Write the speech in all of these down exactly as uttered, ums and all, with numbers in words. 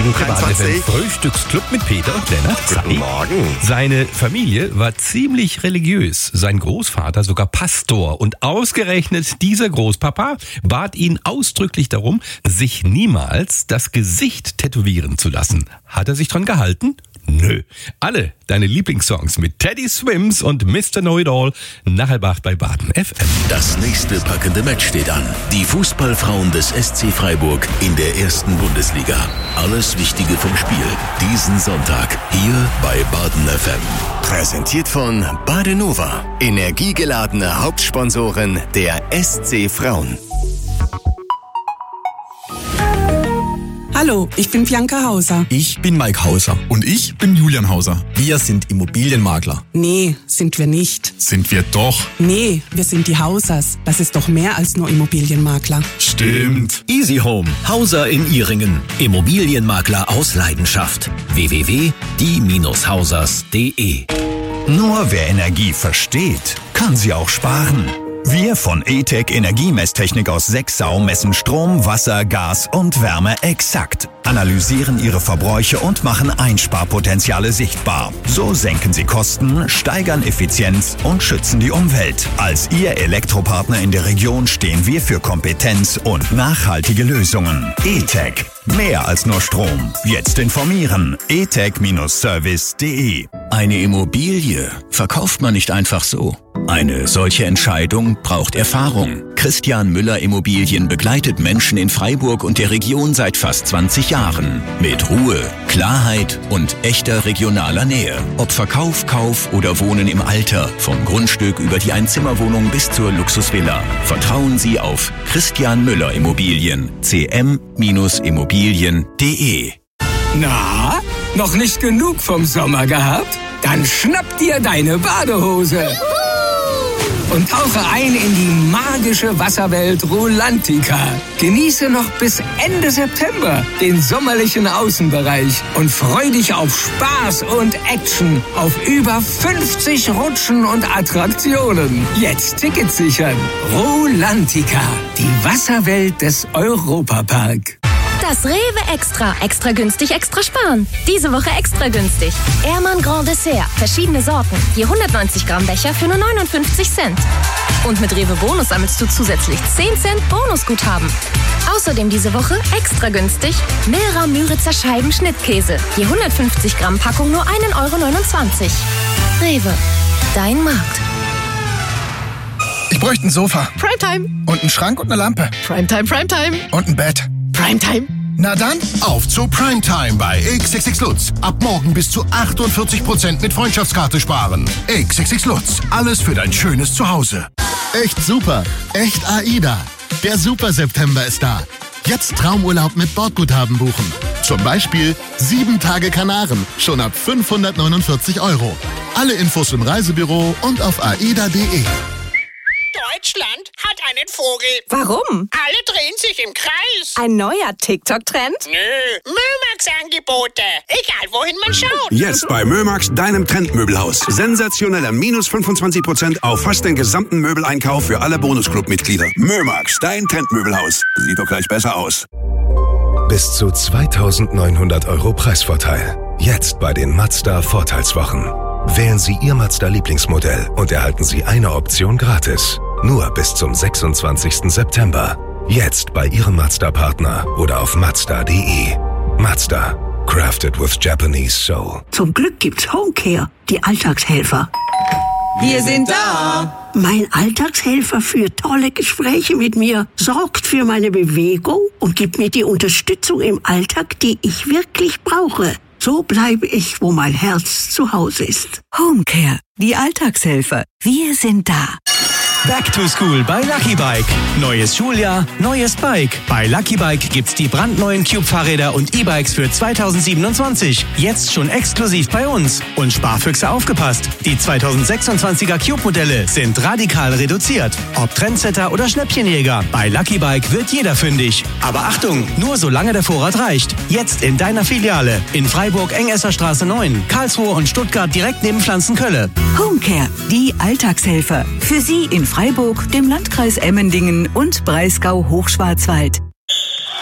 Morgen, Frühstücksclub mit Peter und Lennart. Guten Morgen. Seine Familie war ziemlich religiös. Sein Großvater sogar Pastor. Und ausgerechnet dieser Großpapa bat ihn ausdrücklich darum, sich niemals das Gesicht tätowieren zu lassen. Hat er sich dran gehalten? Nö. Alle deine Lieblingssongs mit Teddy Swims und Mister Know-It-All nachher bei Baden F M. Das nächste packende Match steht an. Die Fußballfrauen des S C Freiburg in der ersten Bundesliga. Alles Wichtige vom Spiel. Diesen Sonntag hier bei Baden F M. Präsentiert von Badenova. Energiegeladene Hauptsponsorin der S C Frauen. Hallo, ich bin Bianca Hauser. Ich bin Mike Hauser. Und ich bin Julian Hauser. Wir sind Immobilienmakler. Nee, sind wir nicht. Sind wir doch. Nee, wir sind die Hausers. Das ist doch mehr als nur Immobilienmakler. Stimmt. Easy Home. Hauser in Ihringen. Immobilienmakler aus Leidenschaft. w w w punkt die Bindestrich hausers punkt de. Nur wer Energie versteht, kann sie auch sparen. Wir von E-Tech Energiemesstechnik aus Sexau messen Strom, Wasser, Gas und Wärme exakt, analysieren ihre Verbräuche und machen Einsparpotenziale sichtbar. So senken sie Kosten, steigern Effizienz und schützen die Umwelt. Als Ihr Elektropartner in der Region stehen wir für Kompetenz und nachhaltige Lösungen. E-Tech. Mehr als nur Strom. Jetzt informieren. e tech Service punkt de. Eine Immobilie verkauft man nicht einfach so. Eine solche Entscheidung braucht Erfahrung. Christian Müller Immobilien begleitet Menschen in Freiburg und der Region seit fast zwanzig Jahren. Mit Ruhe, Klarheit und echter regionaler Nähe. Ob Verkauf, Kauf oder Wohnen im Alter. Vom Grundstück über die Einzimmerwohnung bis zur Luxusvilla. Vertrauen Sie auf Christian Müller Immobilien. c m Immobilien punkt de. Na, noch nicht genug vom Sommer gehabt? Dann schnapp dir deine Badehose und tauche ein in die magische Wasserwelt Rolantica. Genieße noch bis Ende September den sommerlichen Außenbereich und freu dich auf Spaß und Action auf über fünfzig Rutschen und Attraktionen. Jetzt Tickets sichern. Rolantica, die Wasserwelt des Europapark. Das Rewe Extra. Extra günstig, extra sparen. Diese Woche extra günstig. Ehrmann Grand Dessert. Verschiedene Sorten. Je hundertneunzig Gramm Becher für nur neunundfünfzig Cent. Und mit Rewe Bonus sammelst du zusätzlich zehn Cent Bonusguthaben. Außerdem diese Woche extra günstig Milra Müritzer Scheiben Schnittkäse. Je hundertfünfzig Gramm Packung nur ein Euro neunundzwanzig. Rewe. Dein Markt. Ich bräuchte ein Sofa. Primetime. Und einen Schrank und eine Lampe. Primetime, Primetime. Und ein Bett. Primetime. Na dann, auf zu Primetime bei X X X Lutz. Ab morgen bis zu achtundvierzig Prozent mit Freundschaftskarte sparen. X X X Lutz. Alles für dein schönes Zuhause. Echt super. Echt AIDA. Der Super September ist da. Jetzt Traumurlaub mit Bordguthaben buchen. Zum Beispiel sieben Tage Kanaren. Schon ab fünfhundertneunundvierzig Euro. Alle Infos im Reisebüro und auf aida punkt de. Deutschland hat einen Vogel. Warum? Alle drehen sich im Kreis. Ein neuer TikTok-Trend? Nö, Mömax-Angebote. Egal, wohin man schaut. Jetzt bei Mömax, deinem Trendmöbelhaus. Sensationeller minus fünfundzwanzig Prozent auf fast den gesamten Möbeleinkauf für alle Bonusclub-Mitglieder. Mömax, dein Trendmöbelhaus. Sieht doch gleich besser aus. Bis zu zweitausendneunhundert Euro Preisvorteil. Jetzt bei den Mazda Vorteilswochen. Wählen Sie Ihr Mazda-Lieblingsmodell und erhalten Sie eine Option gratis. Nur bis zum sechsundzwanzigsten September. Jetzt bei Ihrem Mazda-Partner oder auf mazda punkt de. Mazda. Crafted with Japanese soul. Zum Glück gibt's Homecare, die Alltagshelfer. Wir sind da. Mein Alltagshelfer führt tolle Gespräche mit mir, sorgt für meine Bewegung und gibt mir die Unterstützung im Alltag, die ich wirklich brauche. So bleibe ich, wo mein Herz zu Hause ist. Homecare, die Alltagshelfer. Wir sind da. Back to School bei Lucky Bike. Neues Schuljahr, neues Bike. Bei Lucky Bike gibt's die brandneuen Cube-Fahrräder und E-Bikes für zweitausendsiebenundzwanzig. Jetzt schon exklusiv bei uns. Und Sparfüchse aufgepasst. Die zweitausendsechsundzwanziger Cube-Modelle sind radikal reduziert. Ob Trendsetter oder Schnäppchenjäger, bei Lucky Bike wird jeder fündig. Aber Achtung, nur solange der Vorrat reicht. Jetzt in deiner Filiale. In Freiburg Engesserstraße neun, Karlsruhe und Stuttgart direkt neben Pflanzenkölle. Homecare, die Alltagshelfer. Für Sie in Freiburg, dem Landkreis Emmendingen und Breisgau-Hochschwarzwald.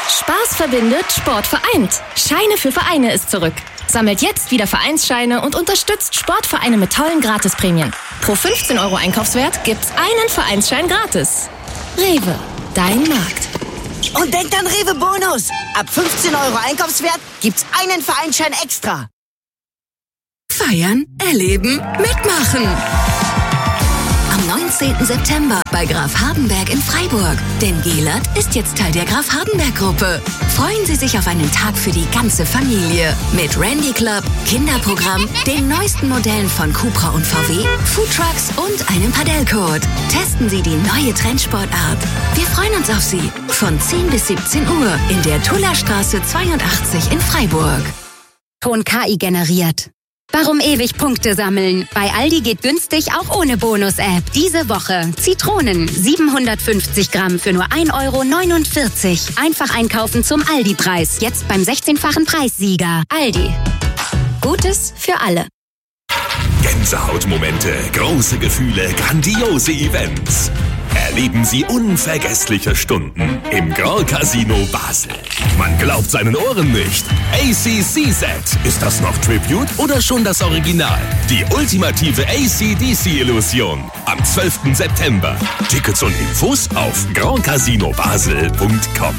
Spaß verbindet, Sport vereint. Scheine für Vereine ist zurück. Sammelt jetzt wieder Vereinsscheine und unterstützt Sportvereine mit tollen Gratisprämien. Pro fünfzehn Euro Einkaufswert gibt's einen Vereinsschein gratis. Rewe, dein Markt. Und denkt an Rewe Bonus. Ab fünfzehn Euro Einkaufswert gibt's einen Vereinsschein extra. Feiern, erleben, mitmachen. Am neunzehnten September bei Graf Hardenberg in Freiburg. Denn Gelert ist jetzt Teil der Graf Hardenberg-Gruppe. Freuen Sie sich auf einen Tag für die ganze Familie. Mit Randy Club, Kinderprogramm, den neuesten Modellen von Cupra und V W, Foodtrucks und einem Padellcode. Testen Sie die neue Trendsportart. Wir freuen uns auf Sie. Von zehn bis siebzehn Uhr in der Tullerstraße zweiundachtzig in Freiburg. Ton K I generiert. Warum ewig Punkte sammeln? Bei Aldi geht günstig auch ohne Bonus-App. Diese Woche Zitronen siebenhundertfünfzig Gramm für nur ein Euro neunundvierzig. Einfach einkaufen zum Aldi-Preis. Jetzt beim sechzehnfachen Preissieger. Aldi. Gutes für alle. Gänsehautmomente, große Gefühle, grandiose Events. Erleben Sie unvergessliche Stunden im Grand Casino Basel. Man glaubt seinen Ohren nicht. A C C Set. Ist das noch Tribute oder schon das Original? Die ultimative A C D C-Illusion. Am zwölften September. Tickets und Infos auf grand casino basel punkt com.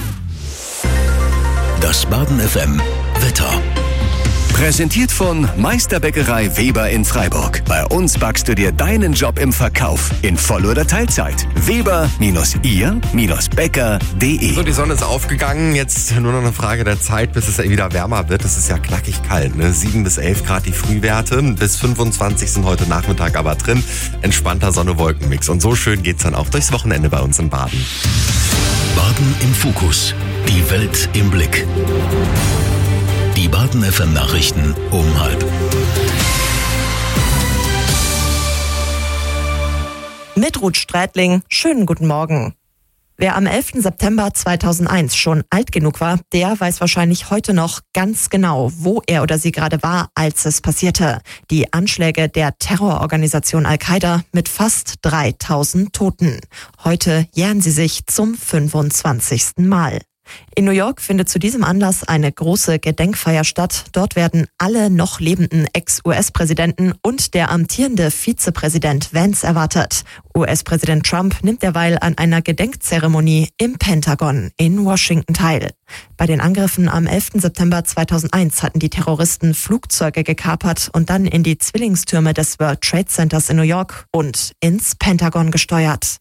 Das Baden F M Wetter. Präsentiert von Meisterbäckerei Weber in Freiburg. Bei uns backst du dir deinen Job im Verkauf in Voll- oder Teilzeit. Weber-ihr-bäcker punkt de. So, die Sonne ist aufgegangen. Jetzt nur noch eine Frage der Zeit, bis es wieder wärmer wird. Es ist ja knackig kalt, ne? sieben bis elf Grad die Frühwerte. Bis fünfundzwanzig sind heute Nachmittag aber drin. Entspannter Sonne-Wolken-Mix. Und so schön geht's dann auch durchs Wochenende bei uns in Baden. Baden im Fokus. Die Welt im Blick. Die Baden F M Nachrichten um halb. Mit Ruth Strätling, schönen guten Morgen. Wer am elften September zweitausendeins schon alt genug war, der weiß wahrscheinlich heute noch ganz genau, wo er oder sie gerade war, als es passierte. Die Anschläge der Terrororganisation Al-Qaida mit fast dreitausend Toten. Heute jähren sie sich zum fünfundzwanzigsten Mal. In New York findet zu diesem Anlass eine große Gedenkfeier statt. Dort werden alle noch lebenden Ex-U S-Präsidenten und der amtierende Vizepräsident Vance erwartet. U S-Präsident Trump nimmt derweil an einer Gedenkzeremonie im Pentagon in Washington teil. Bei den Angriffen am elften September zweitausendeins hatten die Terroristen Flugzeuge gekapert und dann in die Zwillingstürme des World Trade Centers in New York und ins Pentagon gesteuert.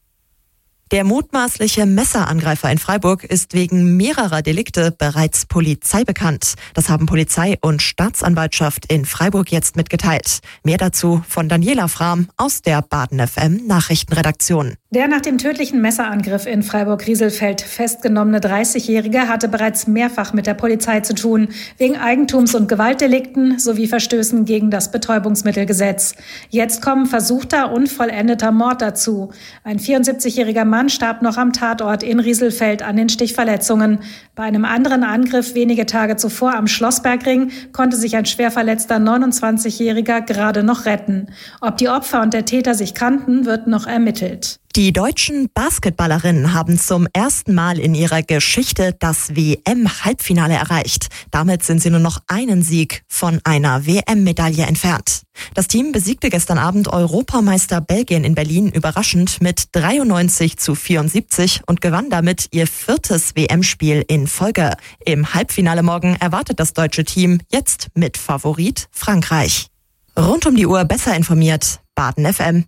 Der mutmaßliche Messerangreifer in Freiburg ist wegen mehrerer Delikte bereits Polizei bekannt. Das haben Polizei und Staatsanwaltschaft in Freiburg jetzt mitgeteilt. Mehr dazu von Daniela Frahm aus der Baden F M Nachrichtenredaktion. Der nach dem tödlichen Messerangriff in Freiburg-Rieselfeld festgenommene dreißigjährige hatte bereits mehrfach mit der Polizei zu tun, wegen Eigentums- und Gewaltdelikten sowie Verstößen gegen das Betäubungsmittelgesetz. Jetzt kommen versuchter und vollendeter Mord dazu. Ein vierundsiebzigjähriger Mann starb noch am Tatort in Rieselfeld an den Stichverletzungen. Bei einem anderen Angriff wenige Tage zuvor am Schlossbergring konnte sich ein schwer verletzter neunundzwanzigjähriger gerade noch retten. Ob die Opfer und der Täter sich kannten, wird noch ermittelt. Die deutschen Basketballerinnen haben zum ersten Mal in ihrer Geschichte das W M-Halbfinale erreicht. Damit sind sie nur noch einen Sieg von einer W M-Medaille entfernt. Das Team besiegte gestern Abend Europameister Belgien in Berlin überraschend mit dreiundneunzig zu vierundsiebzig und gewann damit ihr viertes W M-Spiel in Folge. Im Halbfinale morgen erwartet das deutsche Team jetzt mit Favorit Frankreich. Rund um die Uhr besser informiert, Baden F M.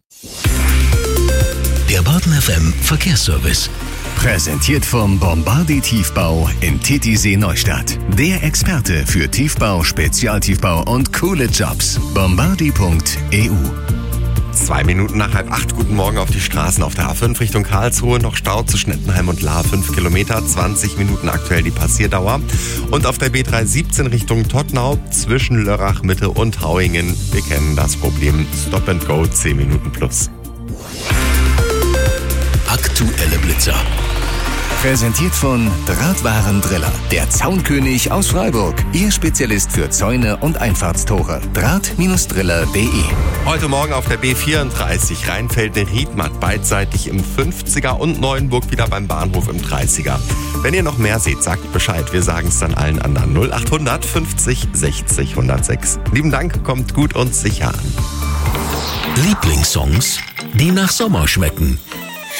Der Baden F M Verkehrsservice. Präsentiert vom Bombardi Tiefbau in Titisee Neustadt. Der Experte für Tiefbau, Spezialtiefbau und coole Jobs. Bombardi punkt e u. Zwei Minuten nach halb acht. Guten Morgen auf die Straßen. Auf der A fünf Richtung Karlsruhe noch Stau zwischen Ettenheim und Lahr. fünf Kilometer, zwanzig Minuten aktuell die Passierdauer. Und auf der B dreihundertsiebzehn Richtung Todtnau zwischen Lörrach, Mitte und Hauingen. Wir kennen das Problem. Stop and Go, zehn Minuten plus. Aktuelle Blitzer. Präsentiert von Drahtwaren Driller. Der Zaunkönig aus Freiburg. Ihr Spezialist für Zäune und Einfahrtstore. Draht Driller punkt de. Heute Morgen auf der B vierunddreißig Rheinfelden-Riedmatt beidseitig im fünfziger und Neuenburg wieder beim Bahnhof im dreißiger. Wenn ihr noch mehr seht, sagt Bescheid. Wir sagen es dann allen anderen. null acht hundert fünfzig sechzig hundertsechs. Lieben Dank, kommt gut und sicher an. Lieblingssongs, die nach Sommer schmecken.